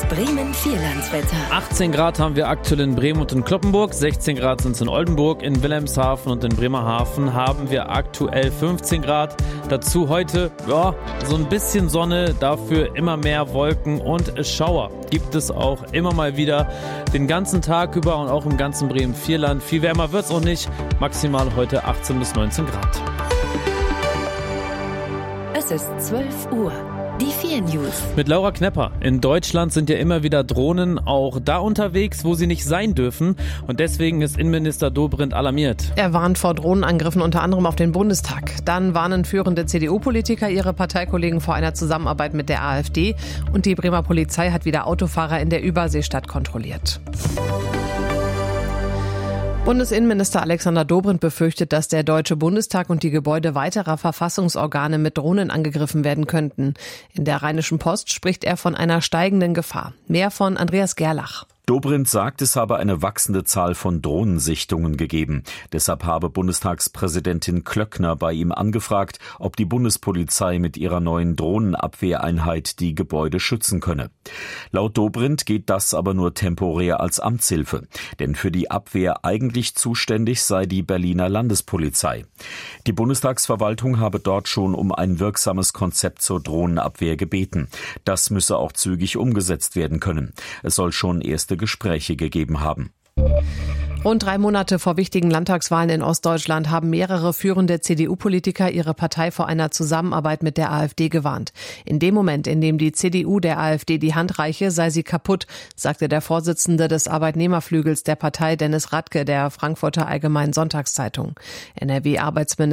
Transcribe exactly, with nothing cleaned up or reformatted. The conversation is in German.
Bremen-Vierlandswetter. achtzehn Grad haben wir aktuell in Bremen und in Cloppenburg, sechzehn Grad sind es in Oldenburg, in Wilhelmshaven und in Bremerhaven haben wir aktuell fünfzehn Grad. Dazu heute, ja, so ein bisschen Sonne, dafür immer mehr Wolken und Schauer. Gibt es auch immer mal wieder den ganzen Tag über und auch im ganzen Bremen-Vierland. Viel wärmer wird es auch nicht, maximal heute achtzehn bis neunzehn Grad. Es ist zwölf Uhr. Die vier News. Mit Laura Knepper. In Deutschland sind ja immer wieder Drohnen auch da unterwegs, wo sie nicht sein dürfen. Und deswegen ist Innenminister Dobrindt alarmiert. Er warnt vor Drohnenangriffen unter anderem auf den Bundestag. Dann warnen führende C D U-Politiker ihre Parteikollegen vor einer Zusammenarbeit mit der AfD. Und die Bremer Polizei hat wieder Autofahrer in der Überseestadt kontrolliert. Bundesinnenminister Alexander Dobrindt befürchtet, dass der Deutsche Bundestag und die Gebäude weiterer Verfassungsorgane mit Drohnen angegriffen werden könnten. In der Rheinischen Post spricht er von einer steigenden Gefahr. Mehr von Andreas Gerlach. Dobrindt sagt, es habe eine wachsende Zahl von Drohnensichtungen gegeben. Deshalb habe Bundestagspräsidentin Klöckner bei ihm angefragt, ob die Bundespolizei mit ihrer neuen Drohnenabwehreinheit die Gebäude schützen könne. Laut Dobrindt geht das aber nur temporär als Amtshilfe. Denn für die Abwehr eigentlich zuständig sei die Berliner Landespolizei. Die Bundestagsverwaltung habe dort schon um ein wirksames Konzept zur Drohnenabwehr gebeten. Das müsse auch zügig umgesetzt werden können. Es soll schon erste Gespräche gegeben haben. Rund drei Monate vor wichtigen Landtagswahlen in Ostdeutschland haben mehrere führende C D U-Politiker ihre Partei vor einer Zusammenarbeit mit der AfD gewarnt. In dem Moment, in dem die C D U der AfD die Hand reiche, sei sie kaputt, sagte der Vorsitzende des Arbeitnehmerflügels der Partei, Dennis Radke, der Frankfurter Allgemeinen Sonntagszeitung. N R W-Arbeitsminister